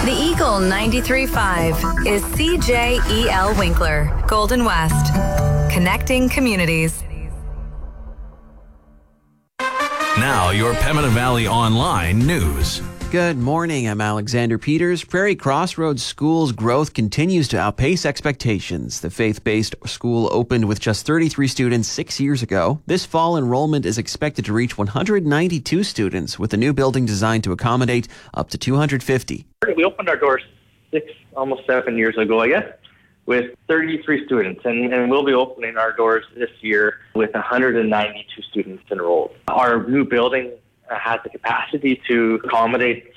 The Eagle 93.5 is CJEL Winkler, Golden West. Connecting communities. Now, your Pembina Valley Online news. Good morning, I'm Alexander Peters. Prairie Crossroads School's growth continues to outpace expectations. The faith-based school opened with just 33 students 6 years ago. This fall, enrollment is expected to reach 192 students, with a new building designed to accommodate up to 250. We opened our doors almost 7 years ago, I guess, with 33 students, and we'll be opening our doors this year with 192 students enrolled. Our new building has the capacity to accommodate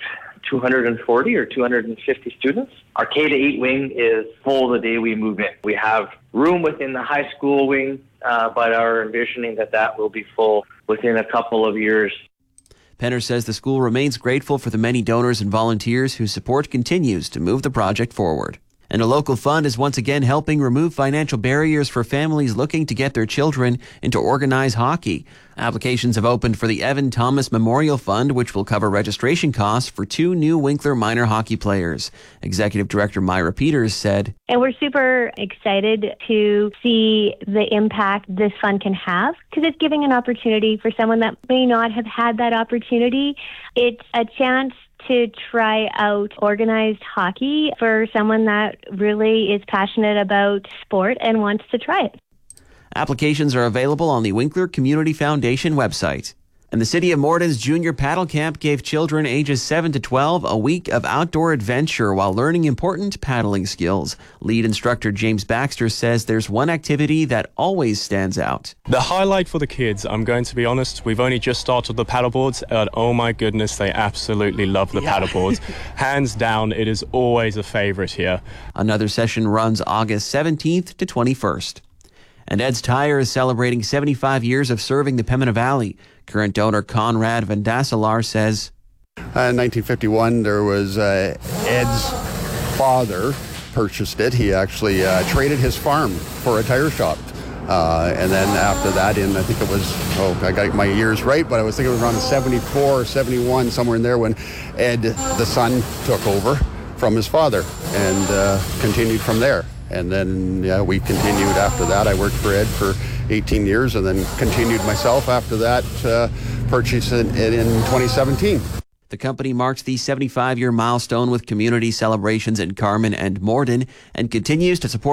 240 or 250 students. Our K-8 wing is full the day we move in. We have room within the high school wing, but are envisioning that will be full within a couple of years. Penner says the school remains grateful for the many donors and volunteers whose support continues to move the project forward. And a local fund is once again helping remove financial barriers for families looking to get their children into organized hockey. Applications have opened for the Evan Thomas Memorial Fund, which will cover registration costs for 2 new Winkler minor hockey players. Executive Director Myra Peters said, "And we're super excited to see the impact this fund can have, because it's giving an opportunity for someone that may not have had that opportunity. It's a chance to try out organized hockey for someone that really is passionate about sport and wants to try it." Applications are available on the Winkler Community Foundation website. And the City of Morton's Junior Paddle Camp gave children ages 7 to 12 a week of outdoor adventure while learning important paddling skills. Lead instructor James Baxter says there's one activity that always stands out. The highlight for the kids, I'm going to be honest, we've only just started the paddleboards, and oh my goodness, they absolutely love the paddleboards. Hands down, it is always a favorite here. Another session runs August 17th to 21st. And Ed's Tire is celebrating 75 years of serving the Pembina Valley. Current donor Conrad Vandasalar says, in 1951, there was Ed's father purchased it. He actually traded his farm for a tire shop. And then after that, I think it was, I got my years right, but I was thinking it was around 74 or 71, somewhere in there, when Ed, the son, took over from his father and continued from there. And then we continued after that. I worked for Ed for 18 years and then continued myself after that, purchasing it in 2017. The company marks the 75-year milestone with community celebrations in Carman and Morden and continues to support